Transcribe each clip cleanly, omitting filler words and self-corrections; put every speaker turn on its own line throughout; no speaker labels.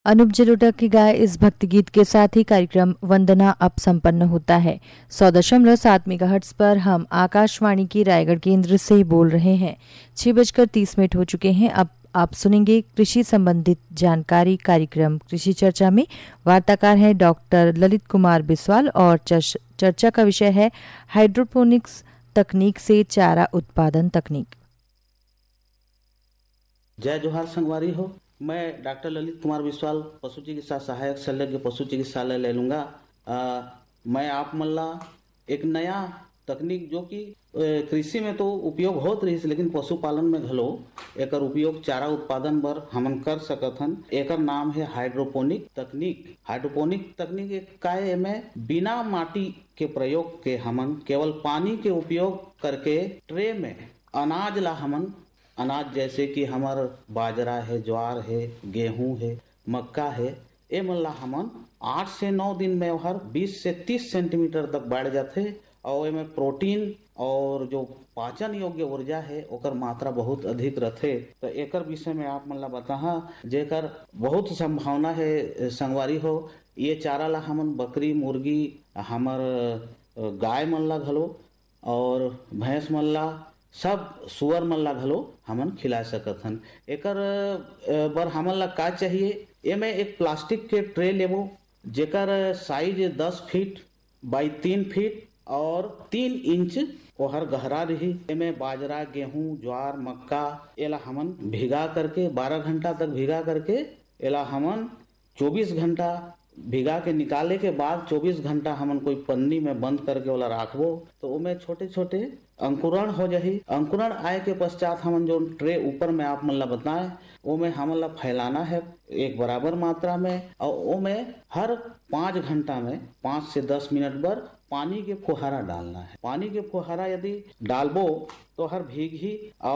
अनूप जलोटा की गाय इस भक्ति गीत के साथ ही कार्यक्रम वंदना अब संपन्न होता है। 100.7 मेगाहर्ट्ज पर हम आकाशवाणी की रायगढ़ केंद्र से बोल रहे हैं। 6:30 हो चुके हैं। अब आप सुनेंगे कृषि संबंधित जानकारी। कार्यक्रम कृषि चर्चा में वार्ताकार हैं डॉक्टर ललित कुमार बिस्वाल और चर्चा का विषय है हाइड्रोपोनिक्स तकनीक से चारा उत्पादन तकनीक।
जय जोहार संगवारी हो। मैं डॉक्टर ललित कुमार बिस्वाल, पशु चिकित्सा सहायक शल्यज्ञ पशु चिकित्सालय ले लूँगा। मैं आप मल्ला एक नया तकनीक जो कि कृषि में तो उपयोग होत रही, लेकिन पशुपालन में घलो एकर उपयोग चारा उत्पादन बर हमन कर सकत हन। एकर नाम है हाइड्रोपोनिक तकनीक। हाइड्रोपोनिक तकनीक एक काय में बिना माटी के प्रयोग के हमन केवल पानी के उपयोग करके ट्रे में अनाज ला हमन अनाज जैसे कि हमार बाजरा है, ज्वार है, गेहूं है, मक्का है, ये मन ला हमन 8 से 9 दिन में हर 20 से 30 सेंटीमीटर तक बढ़ जाते और एमे प्रोटीन और जो पाचन योग्य ऊर्जा है ओकर मात्रा बहुत अधिक रहते। तो एकर विषय में आप मन ला बताहा जेकर बहुत संभावना है संगवारी हो। ये चारा ला हमन बकरी, मुर्गी, हमर गाय मन ला घलो और भैंस मन ला, सब सुअर मन ला घलो हमन खिला सकत हन। एकर बर हमन ला का चाहिए, एमे एक प्लास्टिक के ट्रे लेबो जेकर साइज 10 फीट बाई 3 फीट और 3 इंच ओहर गहरा रही। एमे बाजरा, गेहूं, ज्वार, मक्का एला हमन भिगा करके 12 घंटा तक भिगा करके एला हमन 24 घंटा भिगा के निकाले के बाद 24 घंटा हमन कोई पन्नी में बंद करके ओला राखबो तो उमे छोटे छोटे अंकुरण हो जाही। अंकुरण आए के पश्चात हमन जो ट्रे ऊपर में आप मन ला बताए ओमे हमन ला फैलाना है एक बराबर मात्रा में और ओमे हर 5 घंटा में 5 से 10 मिनट पर पानी के फुहारा डालना है। पानी के फुहारा यदि डालबो तो हर भीगी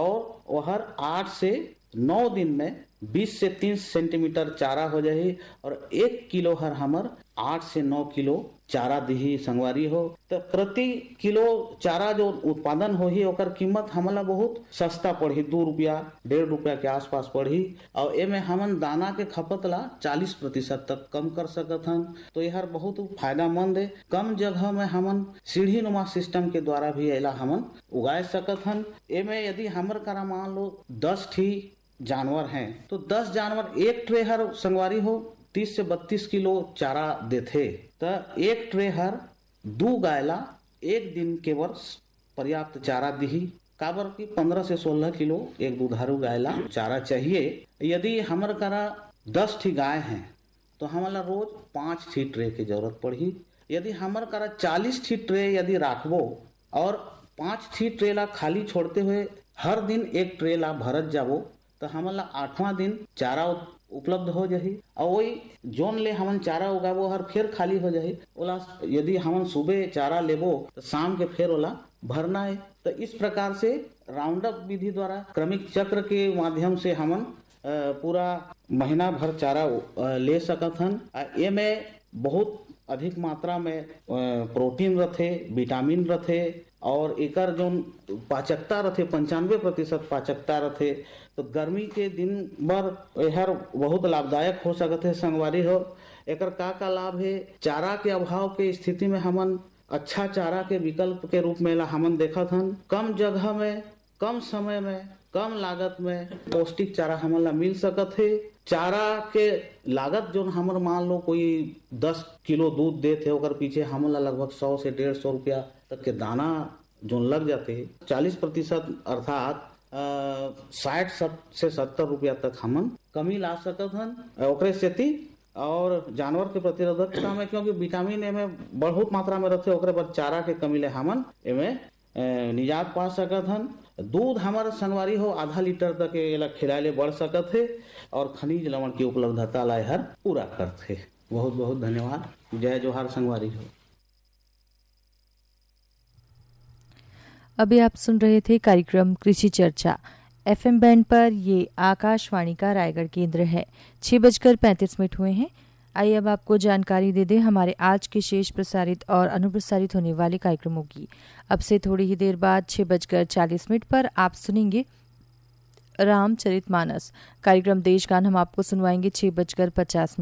और हर 8 से 9 दिन में 20 से 30 सेंटीमीटर चारा हो जाही और 1 किलो हर हमर 8 से 9 किलो चारा दिही संगवारी हो। तो प्रति किलो चारा जो उत्पादन होही ओकर कीमत हमला बहुत सस्ता पड़ी, 2 रुपया 1.5 रुपया के आसपास पड़ी और एमे हमन दाना के खपत ला 40% तक कम कर सकत हन। तो यह बहुत फायदामंद है। कम जगह में हमन सीढ़ी नुमा सिस्टम के द्वारा भी एला हमन उगाए सकत हन। एमे यदि हमर करा मान लो 10 ठी जानवर हैं तो 10 जानवर एक ट्रे हर संगवारी हो 30 से 32 किलो चारा देथे। तो एक ट्रे हर 2 गायला एक दिन के वर्ष पर्याप्त चारा दिही। काबर की 15 से 16 किलो एक दुधारू गायला चारा चाहिए। यदि हमर करा 10 ठी गाय हैं तो हमारा रोज 5 ठी ट्रे की जरूरत पड़ी। यदि हमर करा 40 ठी ट्रे यदि राखबो और 5 ठी ट्रे ला खाली छोड़ते हुए हर दिन एक ट्रे ला भरत जाबो तो हमला 8वां दिन चारा उपलब्ध हो जाही और वही जोन ले हमन चारा उगाबो हर फिर खाली हो जाही। ओला यदि हमन सुबह चारा लेबो तो शाम के फिर ओला भरना है। तो इस प्रकार से राउंड अप विधि द्वारा क्रमिक चक्र के माध्यम से हमन पूरा महीना भर चारा ले सकत हन। ये में बहुत अधिक मात्रा में प्रोटीन रथे, विटामिन रथे और एकर जो पाचकता रथे 95% पाचकता रथे। तो गर्मी के दिन भर यह बहुत लाभदायक हो सकते है संगवारी हो। एकर का लाभ है, चारा के अभाव के स्थिति में हमन अच्छा चारा के विकल्प के रूप में हमन देखत हन। कम जगह में, कम समय में, कम लागत में पौष्टिक चारा हमन ला मिल सकत है। चारा के लागत जो हमर मान लो कोई 10 किलो दूध देते ओकर पीछे हमन ला लगभग 100 से 150 रुपया तक के दाना जो लग जाते हैं। 40% अर्थात 60 से 70 रुपया तक हमन कमी ला सकत हन ओकरे सेती। और जानवर के प्रतिरोधकता में क्योंकि विटामिन एमे बहुत मात्रा में रहते ओकरे बाद चारा के कमी ले हमन एमे निजात पा सकत हन। दूध हमारा संगवारी हो आधा लीटर तक एला खिलाए बढ़ सकत है और खनिज लवण की उपलब्धता ला हर पूरा करथे। बहुत बहुत धन्यवाद। जय जोहार संगवारी हो।
अभी आप सुन रहे थे कार्यक्रम कृषि चर्चा। FM बैंड पर ये आकाशवाणी का रायगढ़ केंद्र है। 6:35 हुए हैं। आइए अब आपको जानकारी दे दें हमारे आज के शेष प्रसारित और अनुप्रसारित होने वाले कार्यक्रमों की। अब से थोड़ी ही देर बाद 6:40 पर आप सुनेंगे रामचरितमानस। कार्यक्रम देश गान हम आपको सुनवाएंगे 6:50